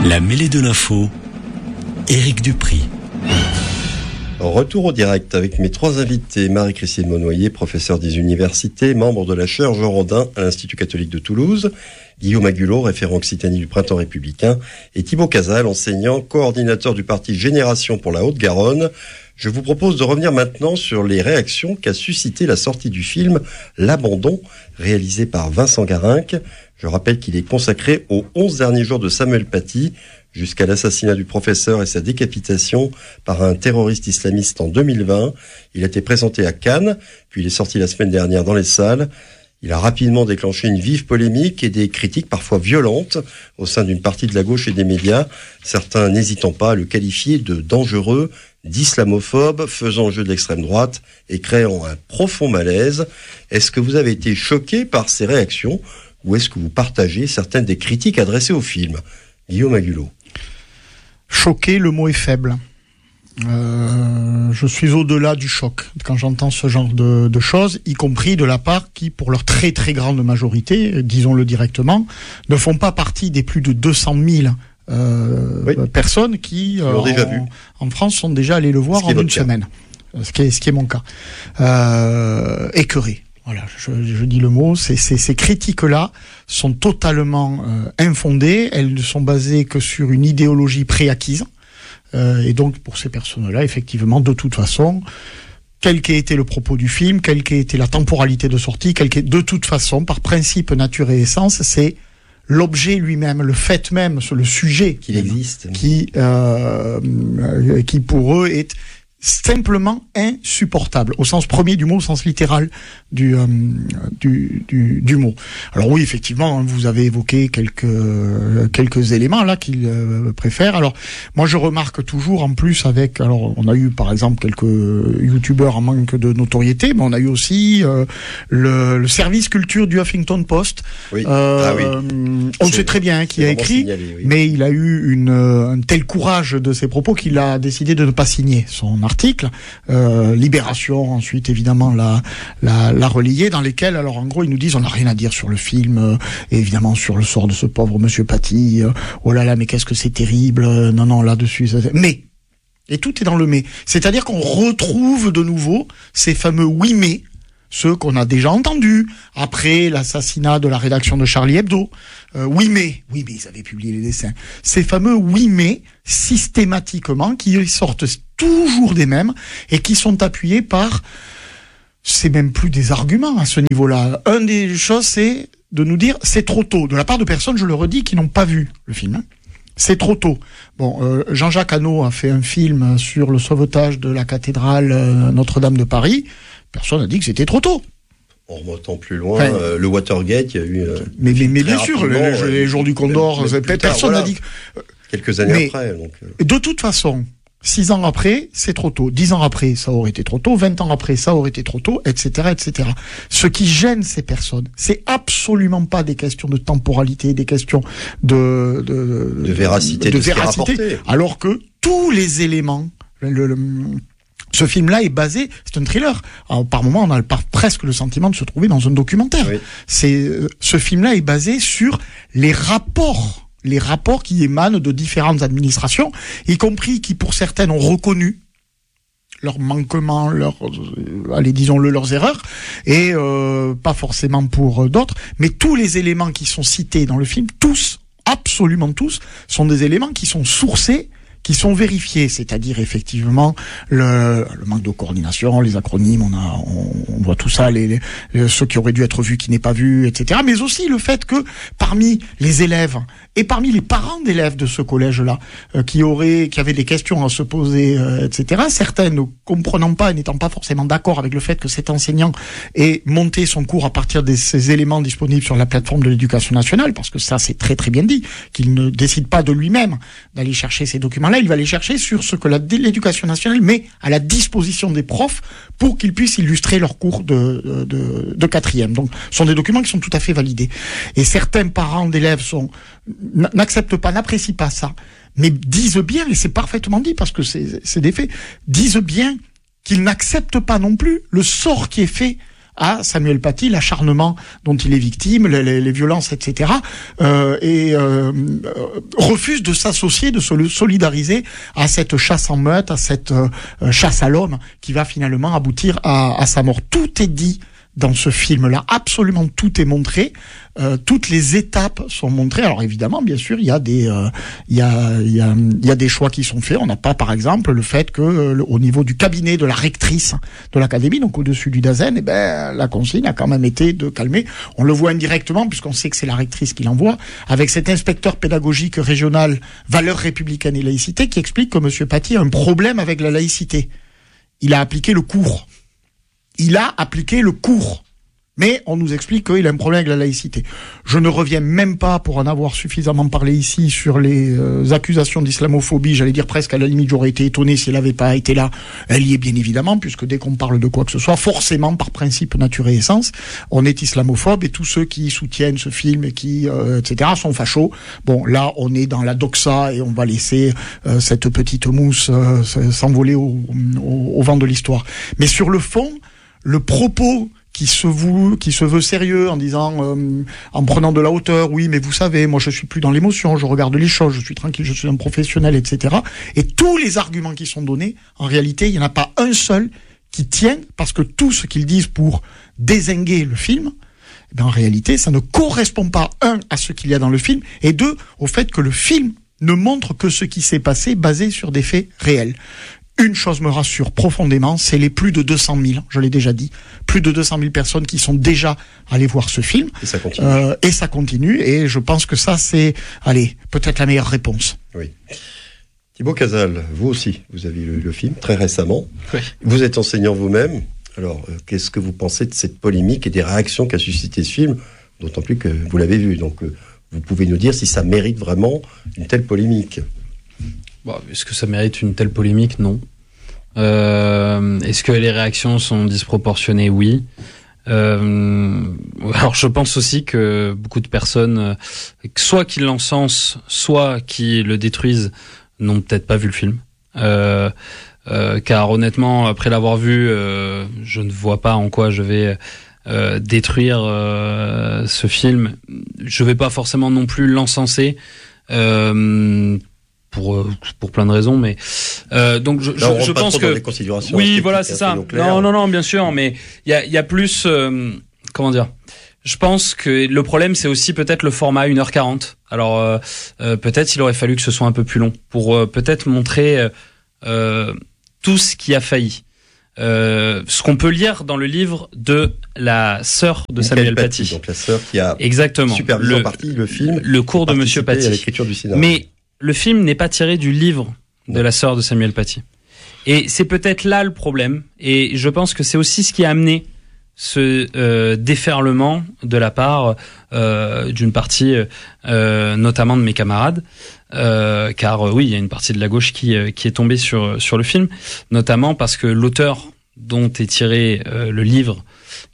La mêlée de l'info, Éric Dupry. Retour au direct avec mes trois invités. Marie-Christine Monnoyer, professeure des universités, membre de la chaire Jean Rodin à l'Institut catholique de Toulouse. Guillaume Agulot, référent Occitanie du Printemps républicain. Et Thibaut Casal, enseignant, coordinateur du parti Génération pour la Haute-Garonne. Je vous propose de revenir maintenant sur les réactions qu'a suscité la sortie du film L'Abandon, réalisé par Vincent Garinck. Je rappelle qu'il est consacré aux 11 derniers jours de Samuel Paty, jusqu'à l'assassinat du professeur et sa décapitation par un terroriste islamiste en 2020. Il a été présenté à Cannes, puis il est sorti la semaine dernière dans les salles. Il a rapidement déclenché une vive polémique et des critiques parfois violentes au sein d'une partie de la gauche et des médias, certains n'hésitant pas à le qualifier de dangereux, d'islamophobe, faisant jeu de l'extrême droite et créant un profond malaise. Est-ce que vous avez été choqué par ces réactions ou est-ce que vous partagez certaines des critiques adressées au film ? Guillaume Agulot. Choqué, le mot est faible. Je suis au-delà du choc quand j'entends ce genre de choses, y compris de la part qui, pour leur très très grande majorité, disons-le directement, ne font pas partie des plus de 200 000 personnes qui, en France, sont déjà allées le voir en une semaine. Ce qui est mon cas. Écœuré. Voilà, je dis le mot. Ces critiques-là sont totalement infondées. Elles ne sont basées que sur une idéologie préacquise. Et donc, pour ces personnes-là, effectivement, de toute façon, quel qu'ait été le propos du film, quelle qu'ait été la temporalité de sortie, de toute façon, par principe, nature et essence, c'est l'objet lui-même, le fait même, le sujet qu'il existe, qui pour eux est simplement insupportable, au sens premier du mot, au sens littéral du mot. Alors oui, effectivement, vous avez évoqué quelques éléments là qu'ils préfèrent. Alors moi, je remarque toujours en plus on a eu par exemple quelques youtubeurs en manque de notoriété, mais on a eu aussi le service culture du Huffington Post. Oui. On sait très bien qui a écrit, signalé, oui. Mais il a eu un tel courage de ses propos qu'il a décidé de ne pas signer son article. Libération ensuite évidemment l'a relayé, dans lesquels alors en gros ils nous disent on n'a rien à dire sur le film, et évidemment sur le sort de ce pauvre monsieur Paty, oh là là mais qu'est-ce que c'est terrible, non là-dessus mais, et tout est dans le mais, c'est-à-dire qu'on retrouve de nouveau ces fameux oui mais, ceux qu'on a déjà entendus après l'assassinat de la rédaction de Charlie Hebdo. Oui mais ils avaient publié les dessins. Ces fameux oui mais systématiquement qui sortent toujours des mêmes et qui sont appuyés par, c'est même plus des arguments à ce niveau-là. Une des choses, c'est de nous dire c'est trop tôt. De la part de personnes, je le redis, qui n'ont pas vu le film. C'est trop tôt. Bon, Jean-Jacques Hano a fait un film sur le sauvetage de la cathédrale Notre-Dame de Paris. Personne n'a dit que c'était trop tôt. En remontant plus loin, le Watergate, il y a eu... mais bien sûr, les jours du Condor, personne n'a dit... Quelques années après. Donc... De toute façon, 6 ans après, c'est trop tôt. 10 ans après, ça aurait été trop tôt. 20 ans après, ça aurait été trop tôt, etc., etc. Ce qui gêne ces personnes, c'est absolument pas des questions de temporalité, des questions de véracité, alors que tous les éléments... Ce film-là est basé, c'est un thriller. Alors, par moments, on a presque le sentiment de se trouver dans un documentaire. Oui. Ce film-là est basé sur les rapports qui émanent de différentes administrations, y compris qui, pour certaines, ont reconnu leurs manquements, leurs erreurs, et pas forcément pour d'autres, mais tous les éléments qui sont cités dans le film, tous, absolument tous, sont des éléments qui sont sourcés, qui sont vérifiés, c'est-à-dire effectivement le manque de coordination, les acronymes, on voit tout ça, ceux qui auraient dû être vus qui n'est pas vu, etc. Mais aussi le fait que parmi les élèves et parmi les parents d'élèves de ce collège-là, qui avaient des questions à se poser, etc. Certains ne comprenant pas et n'étant pas forcément d'accord avec le fait que cet enseignant ait monté son cours à partir de ces éléments disponibles sur la plateforme de l'Éducation nationale, parce que ça c'est très très bien dit, qu'il ne décide pas de lui-même d'aller chercher ces documents-là. Il va les chercher sur ce que l'Éducation nationale met à la disposition des profs pour qu'ils puissent illustrer leur cours de quatrième. Donc, ce sont des documents qui sont tout à fait validés. Et certains parents d'élèves n'acceptent pas, n'apprécient pas ça, mais disent bien, et c'est parfaitement dit parce que c'est des faits, disent bien qu'ils n'acceptent pas non plus le sort qui est fait à Samuel Paty, l'acharnement dont il est victime, les violences, etc. Refuse de s'associer, de se solidariser à cette chasse en meute, à cette chasse à l'homme qui va finalement aboutir à sa mort. Tout est dit dans ce film-là, absolument tout est montré, toutes les étapes sont montrées. Alors évidemment, bien sûr, il y a des choix qui sont faits. On n'a pas, par exemple, le fait que au niveau du cabinet de la rectrice de l'académie, donc au-dessus du Dasen, la consigne a quand même été de calmer. On le voit indirectement puisqu'on sait que c'est la rectrice qui l'envoie, avec cet inspecteur pédagogique régional valeurs républicaines et laïcité qui explique que Monsieur Paty a un problème avec la laïcité. Il a appliqué le cours. Mais on nous explique qu'il a un problème avec la laïcité. Je ne reviens même pas, pour en avoir suffisamment parlé ici, sur les accusations d'islamophobie. J'allais dire presque à la limite, j'aurais été étonné si elle n'avait pas été là. Elle y est bien évidemment, puisque dès qu'on parle de quoi que ce soit, forcément, par principe, nature et essence, on est islamophobe, et tous ceux qui soutiennent ce film et qui, etc., sont fachos. Bon, là, on est dans la doxa et on va laisser cette petite mousse s'envoler au vent de l'histoire. Mais sur le fond, le propos qui se veut sérieux en disant, en prenant de la hauteur, oui, mais vous savez, moi je suis plus dans l'émotion, je regarde les choses, je suis tranquille, je suis un professionnel, etc. Et tous les arguments qui sont donnés, en réalité, il n'y en a pas un seul qui tient, parce que tout ce qu'ils disent pour dézinguer le film, en réalité, ça ne correspond pas, un, à ce qu'il y a dans le film, et deux, au fait que le film ne montre que ce qui s'est passé basé sur des faits réels. Une chose me rassure profondément, c'est les plus de 200 000, je l'ai déjà dit, plus de 200 000 personnes qui sont déjà allées voir ce film. Et ça continue. Et je pense que ça, c'est, peut-être la meilleure réponse. Oui. Thibaut Casal, vous aussi, vous avez lu le film très récemment. Oui. Vous êtes enseignant vous-même. Alors, qu'est-ce que vous pensez de cette polémique et des réactions qu'a suscité ce film, d'autant plus que vous l'avez vu. Donc, vous pouvez nous dire si ça mérite vraiment une telle polémique. Bon, est-ce que ça mérite une telle polémique ? Non. Est-ce que les réactions sont disproportionnées ? Oui. Alors je pense aussi que beaucoup de personnes, soit qui l'encensent, soit qui le détruisent, n'ont peut-être pas vu le film. Car honnêtement, après l'avoir vu, je ne vois pas en quoi je vais détruire ce film. Je vais pas forcément non plus l'encenser. Pour plein de raisons, mais donc je pense que oui, voilà, c'est ça. Non, bien sûr, mais il y a plus comment dire. Je pense que le problème, c'est aussi peut-être le format 1h40. Alors peut-être il aurait fallu que ce soit un peu plus long pour peut-être montrer tout ce qui a failli. Ce qu'on peut lire dans le livre de la sœur de Samuel Paty. Donc la sœur qui a exactement supervisé en partie le film, le cours de Monsieur Paty. À l'écriture du scénario. Mais le film n'est pas tiré du livre de la sœur de Samuel Paty. Et c'est peut-être là le problème. Et je pense que c'est aussi ce qui a amené ce déferlement de la part d'une partie, notamment de mes camarades. Car oui, il y a une partie de la gauche qui est tombée sur le film, notamment parce que l'auteur dont est tiré le livre,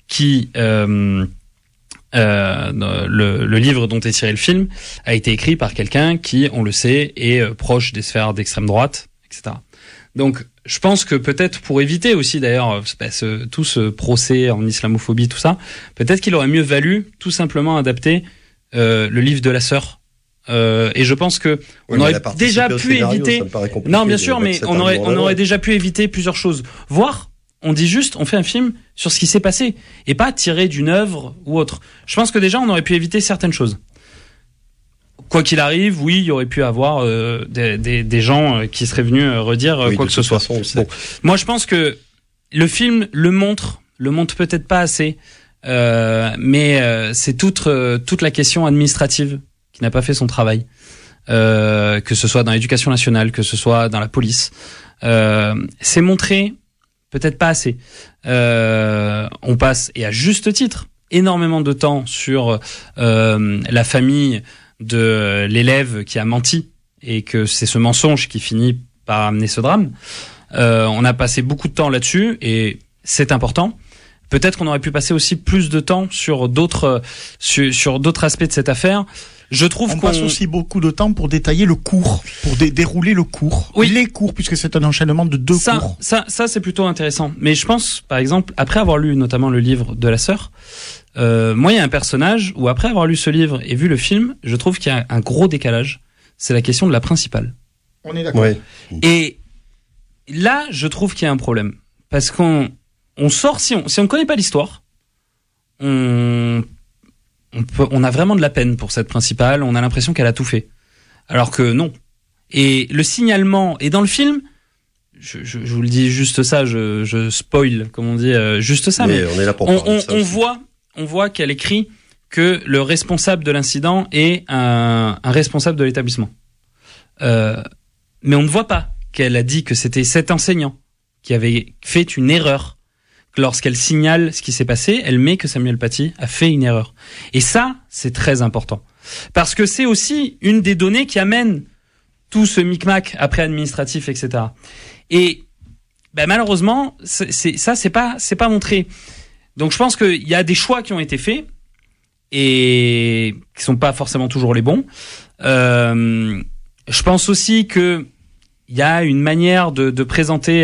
le livre dont est tiré le film a été écrit par quelqu'un qui, on le sait, est proche des sphères d'extrême droite, etc. Donc, je pense que peut-être pour éviter aussi d'ailleurs tout ce procès en islamophobie, tout ça, peut-être qu'il aurait mieux valu tout simplement adapter le livre de la sœur. Et je pense que on aurait déjà pu éviter. Non, bien sûr, mais on aurait déjà pu éviter plusieurs choses, voire on dit juste, on fait un film sur ce qui s'est passé et pas tiré d'une œuvre ou autre. Je pense que déjà, on aurait pu éviter certaines choses. Quoi qu'il arrive, oui, il y aurait pu avoir des gens qui seraient venus redire quoi que ce soit. Bon. Moi, je pense que le film le montre peut-être pas assez, mais c'est toute la question administrative qui n'a pas fait son travail, que ce soit dans l'éducation nationale, que ce soit dans la police. C'est montré peut-être pas assez. On passe, et à juste titre, énormément de temps sur la famille de l'élève qui a menti et que c'est ce mensonge qui finit par amener ce drame. On a passé beaucoup de temps là-dessus et c'est important. Peut-être qu'on aurait pu passer aussi plus de temps sur d'autres aspects de cette affaire. Je trouve qu'on passe aussi beaucoup de temps pour détailler le cours, pour dérouler le cours. Oui. Les cours, puisque c'est un enchaînement de 2 cours. Ça, c'est plutôt intéressant. Mais je pense, par exemple, après avoir lu notamment le livre de la sœur, moi, il y a un personnage où, après avoir lu ce livre et vu le film, je trouve qu'il y a un gros décalage. C'est la question de la principale. On est d'accord. Ouais. Et là, je trouve qu'il y a un problème. Parce qu'on sort, si on connaît pas l'histoire, on a vraiment de la peine pour cette principale, on a l'impression qu'elle a tout fait. Alors que non. Et le signalement, et dans le film, je vous le dis juste ça, je spoil, comme on dit, juste ça, mais on est là pour on voit qu'elle écrit que le responsable de l'incident est un responsable de l'établissement. Mais on ne voit pas qu'elle a dit que c'était cet enseignant qui avait fait une erreur. Que lorsqu'elle signale ce qui s'est passé, elle met que Samuel Paty a fait une erreur. Et ça, c'est très important. Parce que c'est aussi une des données qui amène tout ce micmac après administratif, etc. Et malheureusement, c'est pas montré. Donc je pense qu'il y a des choix qui ont été faits et qui sont pas forcément toujours les bons. Je pense aussi que il y a une manière de présenter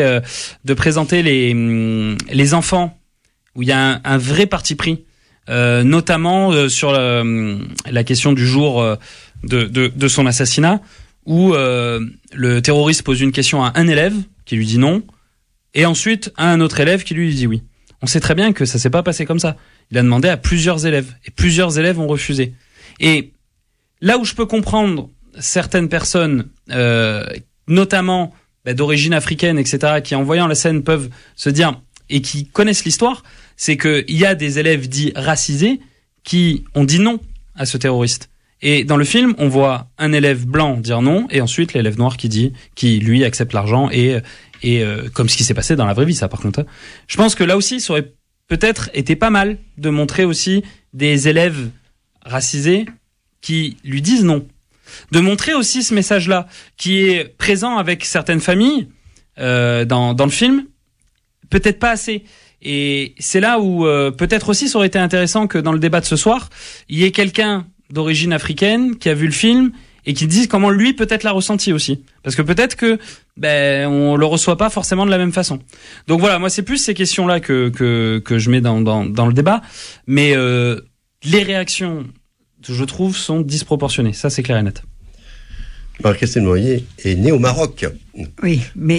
les enfants où il y a un vrai parti pris, notamment sur la question du jour de son assassinat, où le terroriste pose une question à un élève qui lui dit non, et ensuite à un autre élève qui lui dit oui. On sait très bien que ça s'est pas passé comme ça. Il a demandé à plusieurs élèves, et plusieurs élèves ont refusé. Et là où je peux comprendre certaines personnes, notamment d'origine africaine, etc., qui en voyant la scène peuvent se dire, et qui connaissent l'histoire, c'est qu'il y a des élèves dits racisés qui ont dit non à ce terroriste. Et dans le film, on voit un élève blanc dire non, et ensuite l'élève noir qui lui accepte l'argent, et comme ce qui s'est passé dans la vraie vie, ça par contre. Je pense que là aussi, ça aurait peut-être été pas mal de montrer aussi des élèves racisés qui lui disent non. De montrer aussi ce message-là, qui est présent avec certaines familles dans le film, peut-être pas assez. Et c'est là où peut-être aussi ça aurait été intéressant que dans le débat de ce soir, il y ait quelqu'un d'origine africaine qui a vu le film et qui dise comment lui peut-être l'a ressenti aussi. Parce que peut-être que on le reçoit pas forcément de la même façon. Donc voilà, moi c'est plus ces questions-là que je mets dans le débat. Mais les réactions, je trouve, sont disproportionnées. Ça, c'est clair et net. Marie-Christine Moyer est née au Maroc. Oui, mais...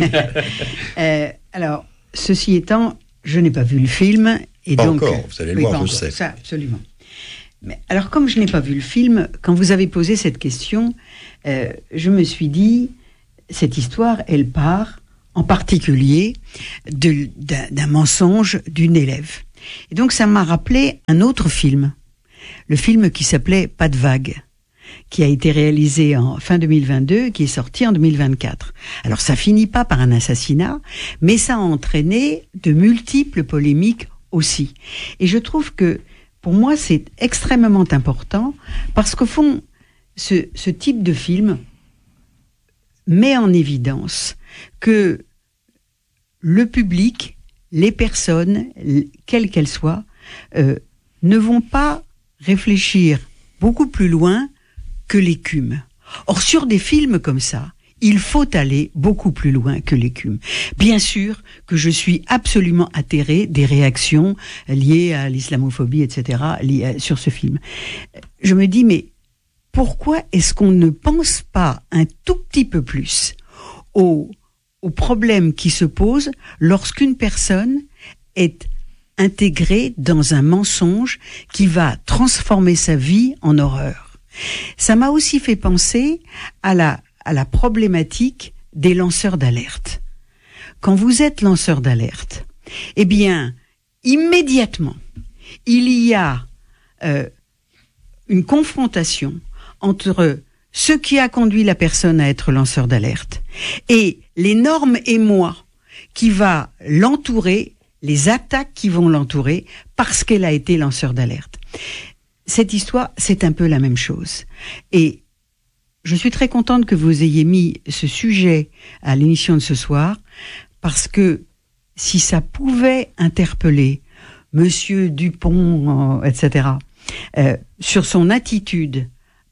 alors, ceci étant, je n'ai pas vu le film. Et pas donc, encore, vous allez le voir, je sais. Ça, absolument. Mais alors, comme je n'ai pas vu le film, quand vous avez posé cette question, je me suis dit, cette histoire, elle part en particulier d'un mensonge d'une élève. Et donc, ça m'a rappelé un autre film. Le film qui s'appelait Pas de vague, qui a été réalisé en fin 2022, qui est sorti en 2024. Alors ça finit pas par un assassinat, mais ça a entraîné de multiples polémiques aussi. Et je trouve que, pour moi, c'est extrêmement important, parce qu'au fond, ce type de film met en évidence que le public, les personnes, quelles qu'elles soient, ne vont pas réfléchir beaucoup plus loin que l'écume. Or, sur des films comme ça, il faut aller beaucoup plus loin que l'écume. Bien sûr que je suis absolument atterrée des réactions liées à l'islamophobie, etc., sur ce film. Je me dis, mais pourquoi est-ce qu'on ne pense pas un tout petit peu plus aux problèmes qui se posent lorsqu'une personne est intégrée dans un mensonge qui va transformer sa vie en horreur? Ça m'a aussi fait penser à la problématique des lanceurs d'alerte. Quand vous êtes lanceur d'alerte, eh bien, immédiatement, il y a une confrontation entre ce qui a conduit la personne à être lanceur d'alerte et l'énorme émoi qui va l'entourer, les attaques qui vont l'entourer parce qu'elle a été lanceur d'alerte. Cette histoire, c'est un peu la même chose. Et je suis très contente que vous ayez mis ce sujet à l'émission de ce soir, parce que si ça pouvait interpeller Monsieur Dupont, etc., sur son attitude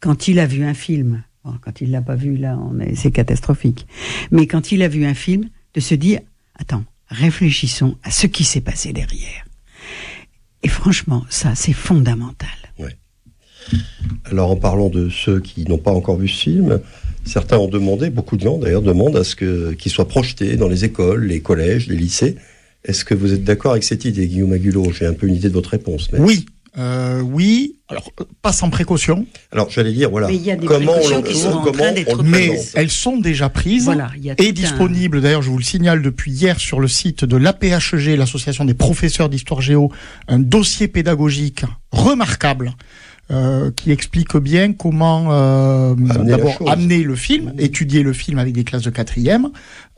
quand il a vu un film, bon, quand il l'a pas vu, là, c'est catastrophique, mais quand il a vu un film, de se dire, attends, réfléchissons à ce qui s'est passé derrière. Et franchement, ça, c'est fondamental. Ouais. Alors, en parlant de ceux qui n'ont pas encore vu ce film, certains ont demandé, beaucoup de gens d'ailleurs demandent à ce qu'il soit projeté dans les écoles, les collèges, les lycées. Est-ce que vous êtes d'accord avec cette idée, Guillaume Agulot? J'ai un peu une idée de votre réponse. Mais... Oui. Oui, alors pas sans précaution. Alors j'allais dire, voilà, mais il y a des précautions qui sont en train d'être prises. Mais elles sont déjà prises, voilà, et disponibles. D'ailleurs, je vous le signale depuis hier sur le site de l'APHG, l'association des professeurs d'histoire géo, un dossier pédagogique remarquable. Qui explique bien comment d'abord amener le film, étudier le film avec des classes de 4e,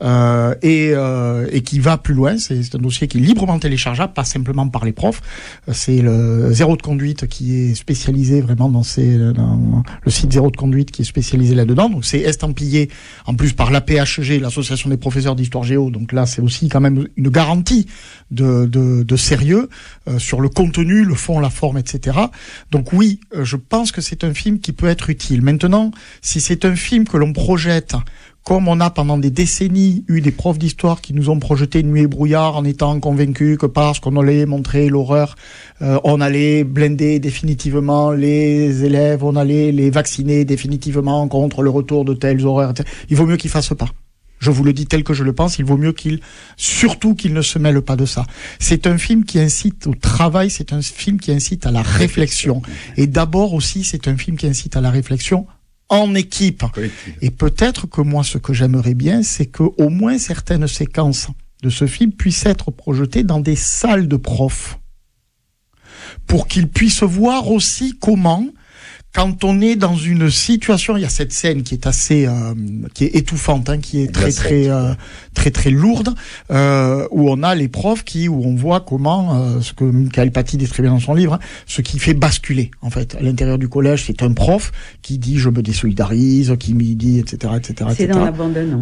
et qui va plus loin. C'est un dossier qui est librement téléchargeable, pas simplement par les profs. C'est le Zéro de conduite qui est spécialisé vraiment dans le site Zéro de conduite qui est spécialisé là-dedans. Donc c'est estampillé en plus par l'APHG, l'association des professeurs d'histoire géo. Donc là, c'est aussi quand même une garantie de sérieux sur le contenu, le fond, la forme, etc. Donc oui, je pense que c'est un film qui peut être utile. Maintenant, si c'est un film que l'on projette, comme on a pendant des décennies eu des profs d'histoire qui nous ont projeté Nuit et brouillard en étant convaincus que parce qu'on allait montrer l'horreur, on allait blinder définitivement les élèves, on allait les vacciner définitivement contre le retour de telles horreurs, etc. Il vaut mieux qu'ils fassent pas. Je vous le dis tel que je le pense, il vaut mieux surtout qu'il ne se mêle pas de ça. C'est un film qui incite au travail, c'est un film qui incite à la réflexion. Et d'abord aussi, c'est un film qui incite à la réflexion en équipe. Collective. Et peut-être que moi, ce que j'aimerais bien, c'est que au moins certaines séquences de ce film puissent être projetées dans des salles de profs. Pour qu'ils puissent voir aussi comment, quand on est dans une situation, il y a cette scène qui est assez, qui est étouffante, qui est très lourde, où on a les profs où on voit comment, ce que Michael Paty décrit bien dans son livre, ce qui fait basculer, en fait, à l'intérieur du collège, c'est un prof qui dit je me désolidarise, qui me dit, etc., etc., c'est dans l'abandonnance.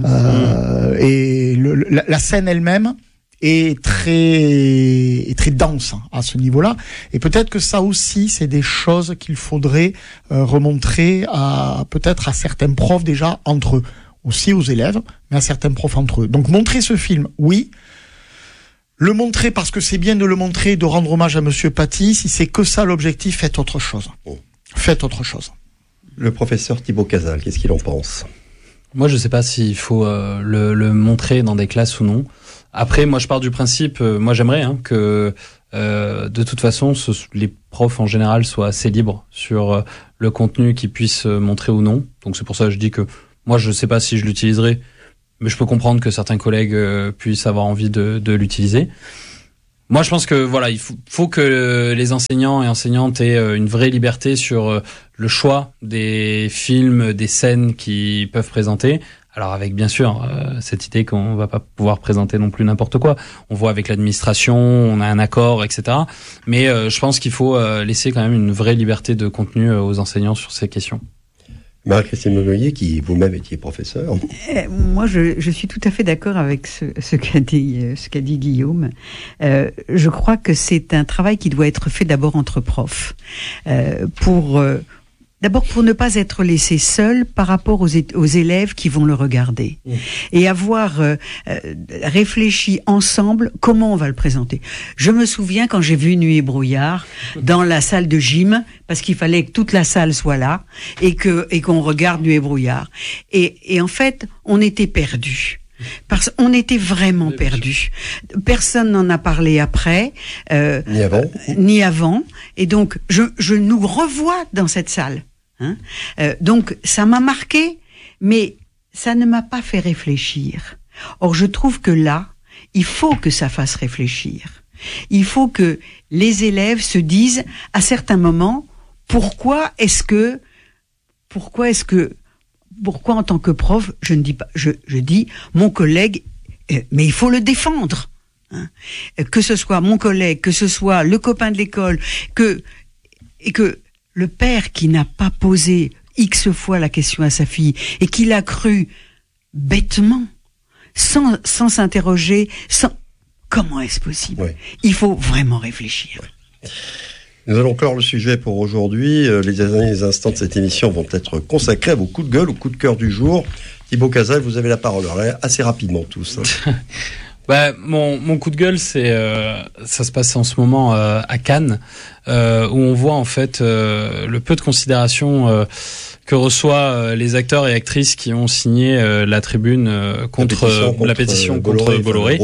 Et la scène elle-même est très dense à ce niveau-là, et peut-être que ça aussi c'est des choses qu'il faudrait remontrer peut-être à certains profs déjà entre eux, aussi aux élèves, mais à certains profs entre eux. Donc montrer ce film, oui. Le montrer parce que c'est bien de le montrer, de rendre hommage à Monsieur Paty. Si c'est que ça l'objectif, faites autre chose. Faites autre chose. Le professeur Thibaut Casal, qu'est-ce qu'il en pense? Moi, je sais pas s'il faut le montrer dans des classes ou non. Après, moi, je pars du principe, moi, j'aimerais que, de toute façon, les profs en général soient assez libres sur le contenu qu'ils puissent montrer ou non. Donc, c'est pour ça que je dis que moi, je sais pas si je l'utiliserai, mais je peux comprendre que certains collègues puissent avoir envie de l'utiliser. Moi, je pense que voilà, il faut que les enseignants et enseignantes aient une vraie liberté sur le choix des films, des scènes qu'ils peuvent présenter. Alors avec bien sûr cette idée qu'on va pas pouvoir présenter non plus n'importe quoi. On voit avec l'administration, on a un accord, etc. Mais je pense qu'il faut laisser quand même une vraie liberté de contenu aux enseignants sur ces questions. Marie-Christine Monnoyer, qui vous-même étiez professeur. Moi, je suis tout à fait d'accord avec ce qu'a dit Guillaume. Je crois que c'est un travail qui doit être fait d'abord entre profs, d'abord pour ne pas être laissé seul par rapport aux élèves qui vont le regarder, et avoir réfléchi ensemble comment on va le présenter. Je me souviens quand j'ai vu Nuit et brouillard dans la salle de gym, parce qu'il fallait que toute la salle soit là et qu'on regarde Nuit et brouillard. Et en fait, on était perdus. Parce qu'on était vraiment perdus. Personne n'en a parlé après, ni avant. Et donc, je nous revois dans cette salle. Donc, ça m'a marqué, mais ça ne m'a pas fait réfléchir. Or, je trouve que là, il faut que ça fasse réfléchir. Il faut que les élèves se disent, à certains moments, pourquoi en tant que prof, je ne dis pas, je dis mon collègue, mais il faut le défendre, que ce soit mon collègue, que ce soit le copain de l'école, et que le père qui n'a pas posé X fois la question à sa fille et qui l'a cru bêtement, sans s'interroger, comment est-ce possible? Il faut vraiment réfléchir. Nous allons clore le sujet pour aujourd'hui. Les derniers instants de cette émission vont être consacrés à vos coups de gueule, aux coups de cœur du jour. Thibaut Casal, vous avez la parole. Alors là, assez rapidement tous. Mon coup de gueule, ça se passe en ce moment à Cannes, où on voit en fait le peu de considération que reçoient les acteurs et actrices qui ont signé la tribune contre la pétition contre Bolloré.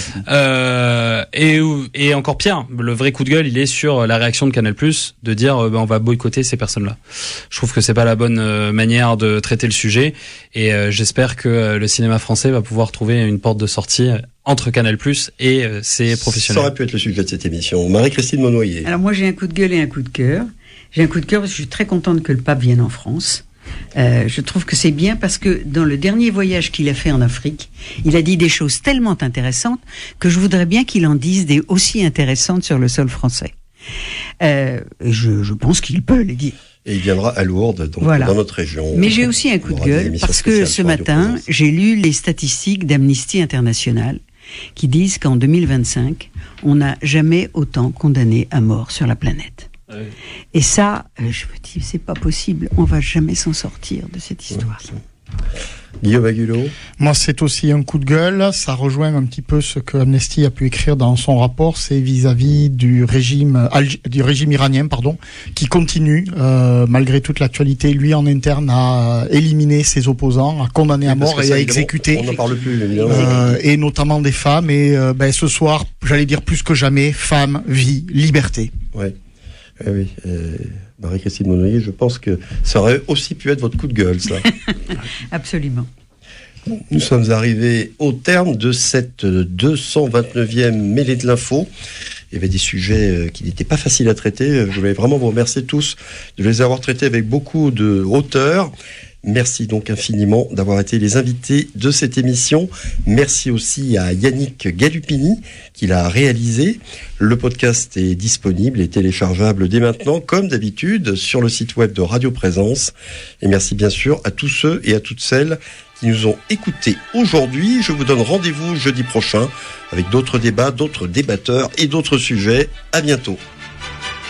Et encore pire, le vrai coup de gueule, il est sur la réaction de Canal+, de dire on va boycotter ces personnes-là. Je trouve que c'est pas la bonne manière de traiter le sujet, et j'espère que le cinéma français va pouvoir trouver une porte de sortie entre Canal+ et ses professionnels. Ça aurait pu être le sujet de cette émission. Marie-Christine Monnoyer. Alors moi j'ai un coup de gueule et un coup de cœur. J'ai un coup de cœur parce que je suis très contente que le pape vienne en France. Je trouve que c'est bien parce que dans le dernier voyage qu'il a fait en Afrique, il a dit des choses tellement intéressantes que je voudrais bien qu'il en dise des aussi intéressantes sur le sol français. Je pense qu'il peut les dire. Et il viendra à Lourdes, donc voilà. Dans notre région. Mais j'ai aussi un coup de gueule parce que ce matin, j'ai lu les statistiques d'Amnesty International qui disent qu'en 2025, on n'a jamais autant condamné à mort sur la planète. Oui. Et ça, je me dis, c'est pas possible, on va jamais s'en sortir de cette histoire. Guillaume Agulot. Moi, c'est aussi un coup de gueule. Ça rejoint un petit peu ce que Amnesty a pu écrire dans son rapport. C'est vis-à-vis du régime iranien, qui continue, malgré toute l'actualité, lui en interne, à éliminer ses opposants, à condamner à mort et à exécuter. On n'en parle plus, évidemment. Et notamment des femmes. Et ce soir, j'allais dire plus que jamais, femmes, vie, liberté. Ouais. Oui. Marie-Christine Monnoyer, je pense que ça aurait aussi pu être votre coup de gueule, ça. Absolument. Nous sommes arrivés au terme de cette 229e mêlée de l'info. Il y avait des sujets qui n'étaient pas faciles à traiter. Je voulais vraiment vous remercier tous de les avoir traités avec beaucoup de hauteur. Merci donc infiniment d'avoir été les invités de cette émission. Merci aussi à Yannick Galupini qui l'a réalisé. Le podcast est disponible et téléchargeable dès maintenant, comme d'habitude, sur le site web de Radio Présence. Et merci bien sûr à tous ceux et à toutes celles qui nous ont écoutés aujourd'hui. Je vous donne rendez-vous jeudi prochain avec d'autres débats, d'autres débatteurs et d'autres sujets. À bientôt.